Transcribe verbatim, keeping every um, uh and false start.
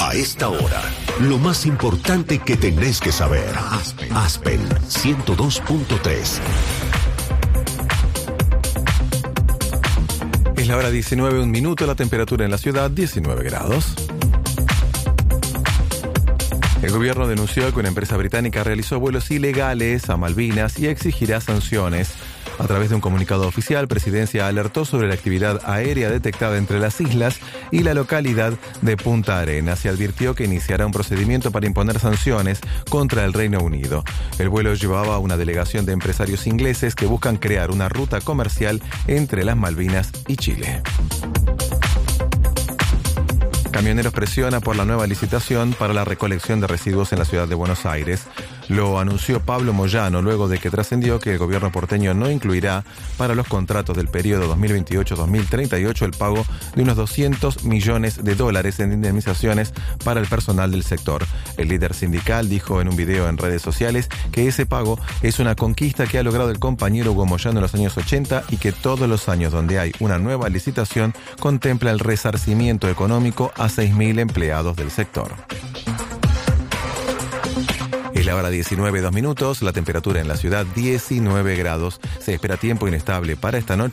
A esta hora, lo más importante que tenés que saber. Aspen, Aspen ciento dos punto tres. Es la hora diecinueve, un minuto, la temperatura en la ciudad diecinueve grados. El gobierno denunció que una empresa británica realizó vuelos ilegales a Malvinas y exigirá sanciones. A través de un comunicado oficial, Presidencia alertó sobre la actividad aérea detectada entre las islas y la localidad de Punta Arenas y advirtió que iniciará un procedimiento para imponer sanciones contra el Reino Unido. El vuelo llevaba a una delegación de empresarios ingleses que buscan crear una ruta comercial entre las Malvinas y Chile. Camioneros presiona por la nueva licitación para la recolección de residuos en la ciudad de Buenos Aires. Lo anunció Pablo Moyano luego de que trascendió que el gobierno porteño no incluirá para los contratos del periodo dos mil veintiocho a dos mil treinta y ocho el pago de unos doscientos millones de dólares en indemnizaciones para el personal del sector. El líder sindical dijo en un video en redes sociales que ese pago es una conquista que ha logrado el compañero Hugo Moyano en los años ochenta y que todos los años donde hay una nueva licitación contempla el resarcimiento económico a seis mil empleados del sector. Es la hora diecinueve, dos minutos, la temperatura en la ciudad diecinueve grados. Se espera tiempo inestable para esta noche.